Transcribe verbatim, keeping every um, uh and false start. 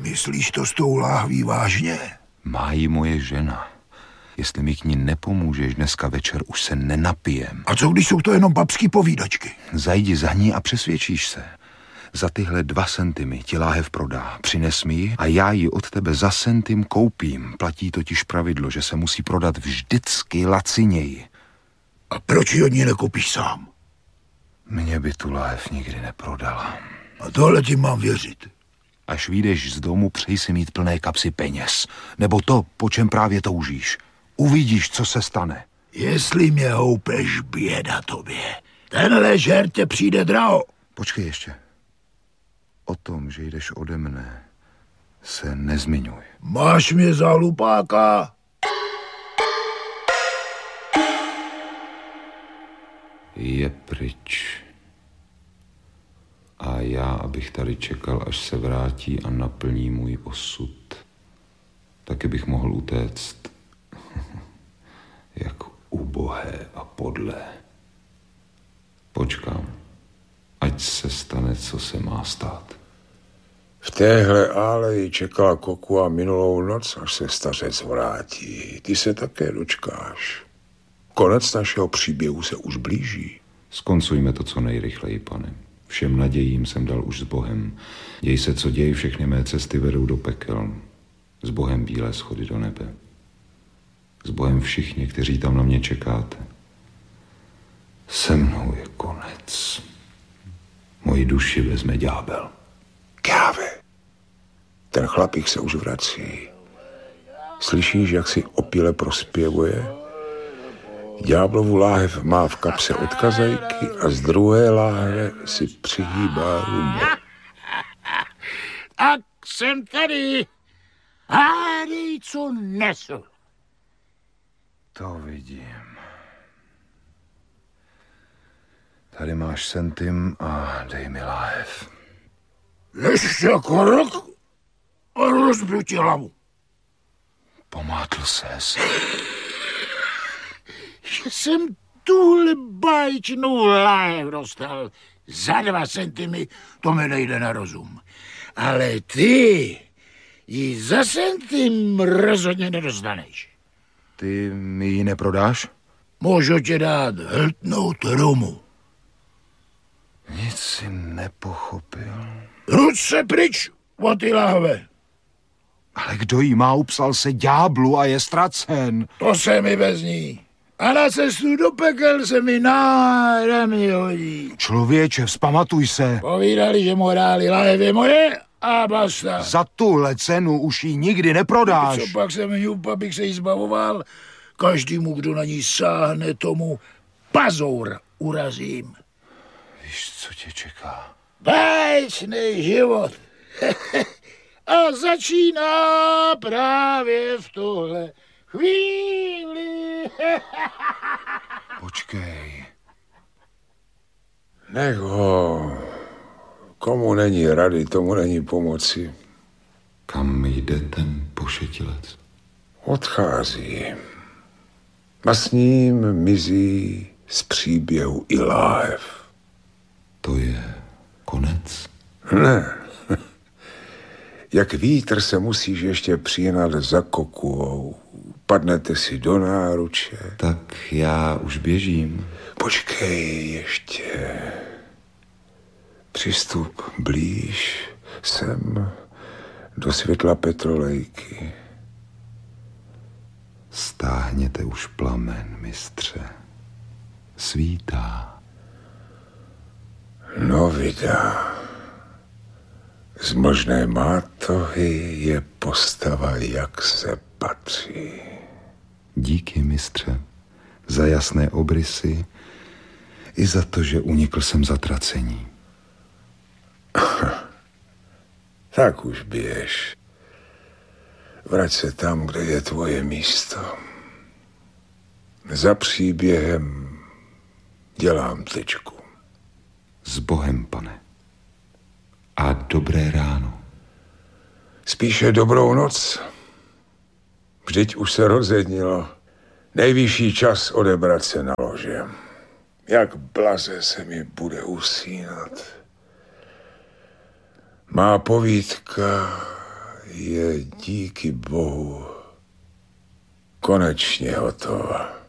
Myslíš to s tou láhví vážně? Má ji moje žena. Jestli mi k ní nepomůžeš dneska večer, už se nenapijem. A co když jsou to jenom babský povídačky? Zajdi za ní a přesvědčíš se. Za tyhle dva centimy ti láhev prodá. Přines mi ji a já ji od tebe za centym koupím. Platí totiž pravidlo, že se musí prodat vždycky laciněji. A proč ji od ní nekoupíš sám? Mně by tu láhev nikdy neprodala. A tohle ti mám věřit. Až vyjdeš z domu, přeji si mít plné kapsy peněz. Nebo to, po čem právě toužíš. Uvidíš, co se stane. Jestli mě houpeš, běda tobě. Tenhle žer tě přijde draho. Počkej ještě. O tom, že jdeš ode mne, se nezmiňuj. Máš mě za hlupáka? Je pryč. A já, abych tady čekal, až se vrátí a naplní můj osud. Taky bych mohl utéct. Jak ubohé a podlé. Počkám, ať se stane, co se má stát. V téhle áleji čekala Kokua minulou noc, až se stařec vrátí. Ty se také dočkáš. Konec našeho příběhu se už blíží. Skoncujme to co nejrychleji, pane. Všem nadějím jsem dal už s Bohem. Děj se, co děj, všechny mé cesty vedou do pekel. S Bohem bílé schody do nebe. S Bohem všichni, kteří tam na mě čekáte. Se mnou je konec. Moji duši vezme ďábel. Káve, ten chlapík se už vrací. Slyšíš, jak si opile prospěvuje? Ďáblovu láhev má v kapse od kazajky a z druhé láhve si přihýbá rumu. Tak jsem tady. Hádej, co nesu. To vidím. Tady máš centym a dej mi láhev. Ještě krok a rozbiju ti hlavu. Pomátl ses. Že jsem tuhle báječnou láhev dostal za dva centimy, to mi nejde na rozum. Ale ty ji za centym rozhodně nedostaneš. Ty mi ji neprodáš? Můžu ti dát hltnout rumu. Nic si nepochopil. Ruč se pryč od ty láhve. Ale kdo jí má, upsal se ďáblu a je ztracen. To se mi bez ní. A na cestu do pekel se mi náramí hodí. Člověče, vzpamatuj se. Povídali, že morály láhev je moje a basta. Za tuhle cenu už ji nikdy neprodáš. Co pak jsem hňup, abych se jí zbavoval? Každému, kdo na ní sáhne, tomu pazour urazím. Víš, co tě čeká? Báječný život. A začíná právě v tohle chvíli. Počkej. Nech ho. Komu není rady, tomu není pomoci. Kam jde ten pošetilec? Odchází. A s ním mizí z příběhu i láhev. To je konec? Ne. Jak vítr se musíš ještě přihnat za Kokuou. Padnete si do náruče. Tak já už běžím. Počkej ještě. Přistup blíž sem do světla petrolejky. Stáhněte už plamen, mistře. Svítá. No vydá. Z možné mátohy je postava, jak se patří. Díky, mistře, za jasné obrysy i za to, že unikl jsem zatracení. Tak už běž. Vrať se tam, kde je tvoje místo. Za příběhem dělám tečku. S Bohem, pane. A dobré ráno. Spíše dobrou noc. Vždyť už se rozednilo. Nejvyšší čas odebrat se na lože. Jak blaze se mi bude usínat. Má povídka je díky bohu konečně hotová.